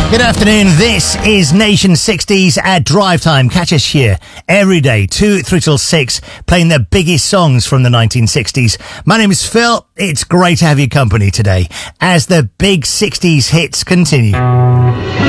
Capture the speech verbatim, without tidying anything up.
Good afternoon. This is Nation sixties at Drive Time. Catch us here every day, two, three till six, playing the biggest songs from the nineteen sixties. My name is Phil. It's great to have your company today as the big sixties hits continue.